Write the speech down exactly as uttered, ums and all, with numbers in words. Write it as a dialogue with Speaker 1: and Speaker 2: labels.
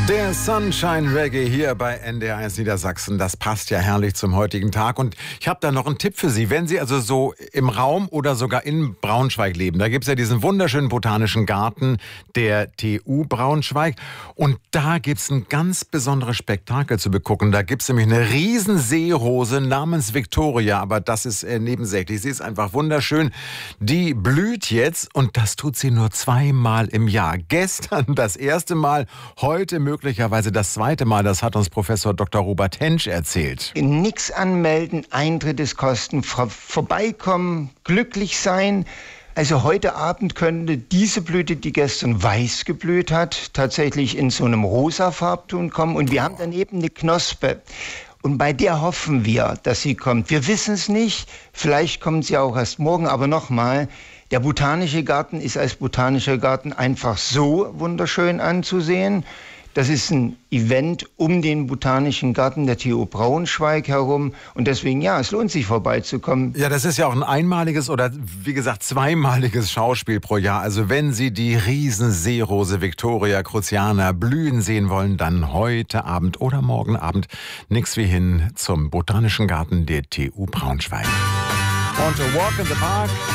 Speaker 1: Der Sunshine Reggae hier bei N D R eins Niedersachsen, das passt ja herrlich zum heutigen Tag. Und ich habe da noch einen Tipp für Sie. Wenn Sie also so im Raum oder sogar in Braunschweig leben, da gibt's ja diesen wunderschönen botanischen Garten der T U Braunschweig. Und da gibt's ein ganz besonderes Spektakel zu begucken. Da gibt's nämlich eine riesen Seerose namens Victoria, aber das ist äh, nebensächlich. Sie ist einfach wunderschön. Die blüht jetzt und das tut sie nur zweimal im Jahr. Gestern das erste Mal, heute möglicherweise das zweite Mal. Das hat uns Professor Doktor Robert Hensch erzählt.
Speaker 2: Nix anmelden, Eintritt ist kosten, vor, vorbeikommen, glücklich sein. Also heute Abend könnte diese Blüte, die gestern weiß geblüht hat, tatsächlich in so einem rosa Farbton kommen. Und wir haben daneben eine Knospe. Und bei der hoffen wir, dass sie kommt. Wir wissen es nicht. Vielleicht kommt sie auch erst morgen. Aber nochmal, der Botanische Garten ist als Botanischer Garten einfach so wunderschön anzusehen. Das ist ein Event um den Botanischen Garten der T U Braunschweig herum. Und deswegen, ja, es lohnt sich vorbeizukommen.
Speaker 1: Ja, das ist ja auch ein einmaliges oder, wie gesagt, zweimaliges Schauspiel pro Jahr. Also wenn Sie die Riesenseerose Victoria cruziana blühen sehen wollen, dann heute Abend oder morgen Abend nix wie hin zum Botanischen Garten der T U Braunschweig. Und a walk in the park.